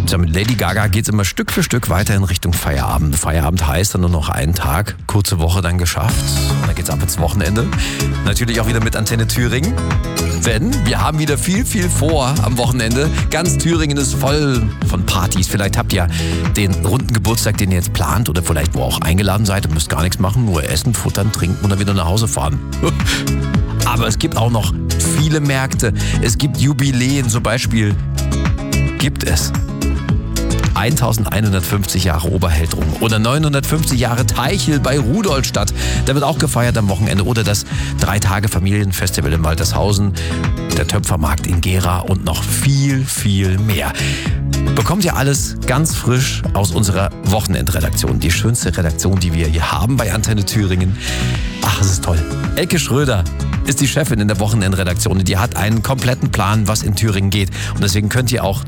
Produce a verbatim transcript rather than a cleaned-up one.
Tja, mit Lady Gaga geht's immer Stück für Stück weiter in Richtung Feierabend. Feierabend heißt dann nur noch einen Tag, kurze Woche dann geschafft. Und dann geht's ab ins Wochenende. Natürlich auch wieder mit Antenne Thüringen. Denn wir haben wieder viel, viel vor am Wochenende. Ganz Thüringen ist voll von Partys. Vielleicht habt ihr den runden Geburtstag, den ihr jetzt plant oder vielleicht wo auch eingeladen seid und müsst gar nichts machen, nur essen, futtern, trinken und dann wieder nach Hause fahren. Aber es gibt auch noch viele Märkte. Es gibt Jubiläen, zum Beispiel gibt es elfhundertfünfzig Jahre Oberheldrung oder neunhundertfünfzig Jahre Teichel bei Rudolstadt. Da wird auch gefeiert am Wochenende. Oder das Drei-Tage-Familienfestival in Waltershausen, der Töpfermarkt in Gera und noch viel, viel mehr. Bekommt ihr alles ganz frisch aus unserer Wochenendredaktion. Die schönste Redaktion, die wir hier haben bei Antenne Thüringen. Ach, es ist toll. Elke Schröder ist die Chefin in der Wochenendredaktion. Die hat einen kompletten Plan, was in Thüringen geht. Und deswegen könnt ihr auch